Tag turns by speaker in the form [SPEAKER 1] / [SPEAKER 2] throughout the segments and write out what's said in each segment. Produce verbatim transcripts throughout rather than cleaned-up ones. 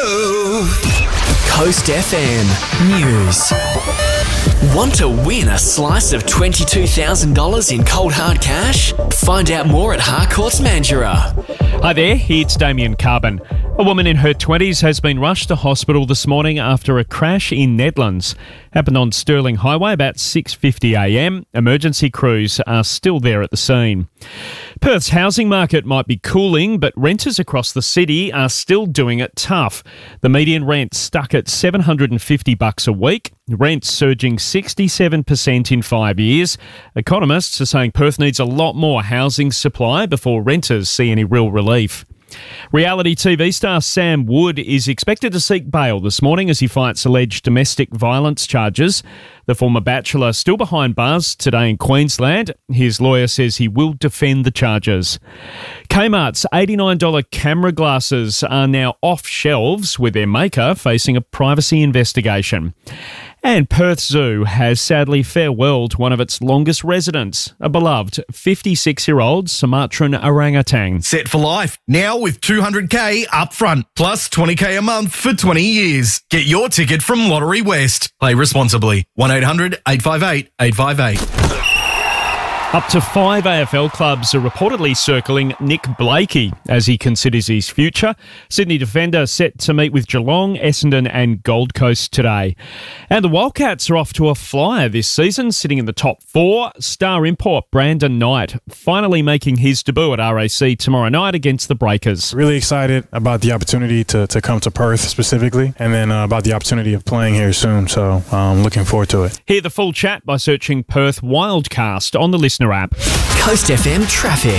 [SPEAKER 1] Move. Coast F M News. Want to win a slice of twenty-two thousand dollars in cold hard cash? Find out more at Harcourts Mandurah.
[SPEAKER 2] Hi there, it's Damien Carbon. A woman in her twenties has been rushed to hospital this morning after a crash in Nedlands. Happened on Stirling Highway about six fifty a m. Emergency crews are still there at the scene. Perth's housing market might be cooling, but renters across the city are still doing it tough. The median rent stuck at seven hundred fifty bucks a week, rents surging sixty-seven percent in five years. Economists are saying Perth needs a lot more housing supply before renters see any real relief. Reality T V star Sam Wood is expected to seek bail this morning as he fights alleged domestic violence charges. The former Bachelor still behind bars today in Queensland. His lawyer says he will defend the charges. Kmart's eighty-nine dollars camera glasses are now off shelves, with their maker facing a privacy investigation. And Perth Zoo has sadly farewelled one of its longest residents, a beloved fifty-six-year-old Sumatran orangutan.
[SPEAKER 3] Set for life, now with two hundred k up front, plus twenty k a month for twenty years. Get your ticket from Lottery West. Play responsibly. one eight hundred eight five eight eight five eight.
[SPEAKER 2] Up to five A F L clubs are reportedly circling Nick Blakey as he considers his future. Sydney defender set to meet with Geelong, Essendon and Gold Coast today. And the Wildcats are off to a flyer this season, sitting in the top four. Star import Brandon Knight finally making his debut at R A C tomorrow night against the Breakers.
[SPEAKER 4] Really excited about the opportunity to, to come to Perth specifically, and then uh, about the opportunity of playing here soon. So I'm um, looking forward to it.
[SPEAKER 2] Hear the full chat by searching Perth Wildcast on the Listener app.
[SPEAKER 1] Coast F M Traffic.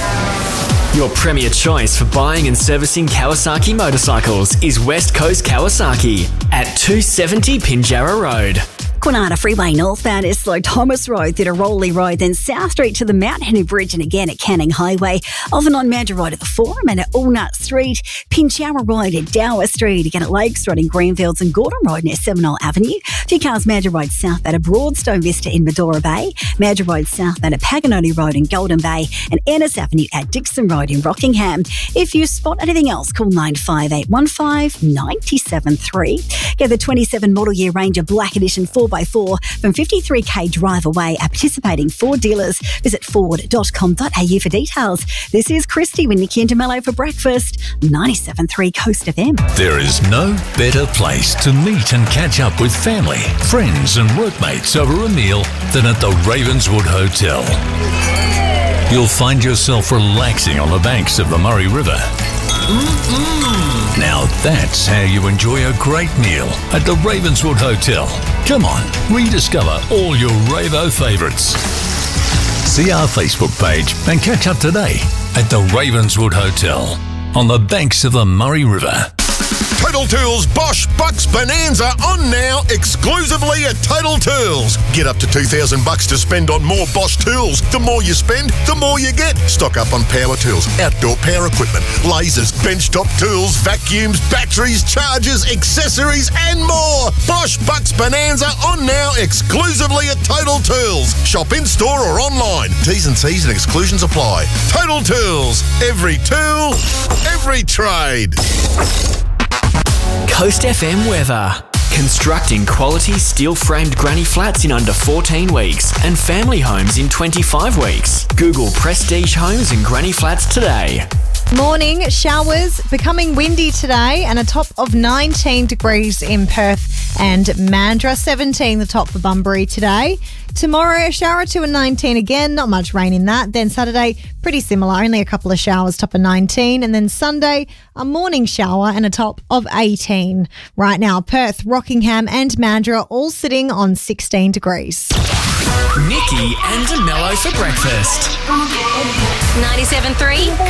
[SPEAKER 1] Your premier choice for buying and servicing Kawasaki motorcycles is West Coast Kawasaki at two seventy Pinjarra Road.
[SPEAKER 5] Kwinana Freeway northbound is slow Thomas Road through to Rowley Road, then South Street to the Mount Henry Bridge and again at Canning Highway. Off and on Mandurah Road at the Forum and at Allnut Street. Pinjarra Road at Dower Street, again at Lakes Road in Greenfields and Gordon Road near Seminole Avenue. Few cars Mandurah Road south at a Broadstone Vista in Medora Bay. Mandurah Road south at a Paganoni Road in Golden Bay and Ennis Avenue at Dixon Road in Rockingham. If you spot anything else, call nine five eight one five nine seven three. Get the twenty-seven model year Ranger Black Edition four by four from fifty-three k drive away at participating Ford dealers. Visit ford dot com dot a u for details. This is Christy with Nikki and DeMello for breakfast. ninety-seven point three Coast F M.
[SPEAKER 6] There is no better place to meet and catch up with family, friends and workmates over a meal than at the Ravenswood Hotel. You'll find yourself relaxing on the banks of the Murray River. Mm-mm. Now that's how you enjoy a great meal at the Ravenswood Hotel. Come on, rediscover all your Ravo favourites. See our Facebook page and catch up today at the Ravenswood Hotel on the banks of the Murray River.
[SPEAKER 7] Total Tools Bosch Bucks Bonanza on now exclusively at Total Tools. Get up to two thousand bucks to spend on more Bosch tools. The more you spend, the more you get. Stock up on power tools, outdoor power equipment, lasers, benchtop tools, vacuums, batteries, chargers, accessories and more. Bosch Bucks Bonanza on now exclusively at Total Tools. Shop in store or online. T's and C's and exclusions apply. Total Tools. Every tool, every trade.
[SPEAKER 1] Coast F M weather. Constructing quality steel-framed granny flats in under fourteen weeks and family homes in twenty-five weeks. Google Prestige Homes and Granny Flats today.
[SPEAKER 8] Morning showers, becoming windy today and a top of nineteen degrees in Perth and Mandurah, seventeen the top for Bunbury today. Tomorrow, a shower or two and nineteen again, not much rain in that. Then Saturday, pretty similar, only a couple of showers, top of nineteen. And then Sunday, a morning shower and a top of eighteen. Right now, Perth, Rockingham and Mandurah all sitting on sixteen degrees.
[SPEAKER 1] Nikki and DeMello for breakfast.
[SPEAKER 9] ninety-seven point three